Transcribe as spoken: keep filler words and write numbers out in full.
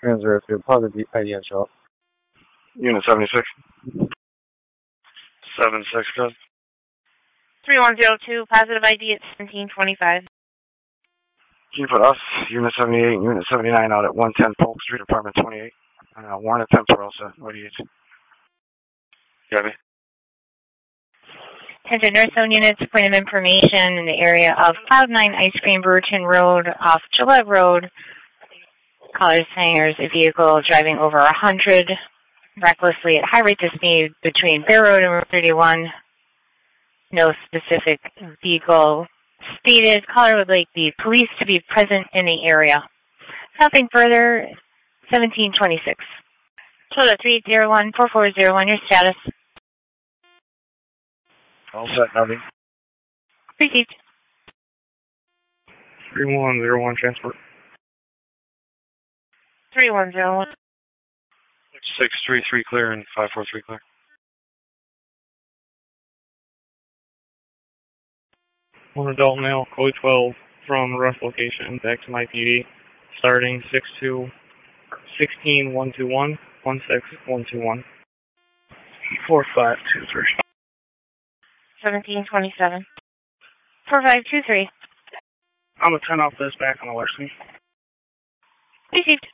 Transit to positive I D N show. Unit seventy-six. seven six, code. three one zero two, positive I D at seventeen twenty-five. Can you put us, Unit seventy-eight and Unit seventy-nine out at one ten Polk Street, Apartment twenty-eight? Uh, warrant attempt for also. What do you need? Got me. Attention nurse zone units, point of information in the area of Cloud nine Ice Cream, Brewerton Road, off Gillette Road. Caller saying there's a vehicle driving over one hundred recklessly at high rates of speed between Bear Road and Route thirty-one. No specific vehicle stated. Caller would like the police to be present in the area. Nothing further. seventeen twenty-six. Total three eight zero one four four zero one. Your status? All set, nothing. Received. three one zero one transport. three one zero one. six three three clear and five four three clear. One adult male, code twelve, from rest location back to my P D, starting six two, sixteen one two one, one six one two one. four five two three. seventeen twenty-seven. four five two three. I'm going to turn off this back on the west. Received.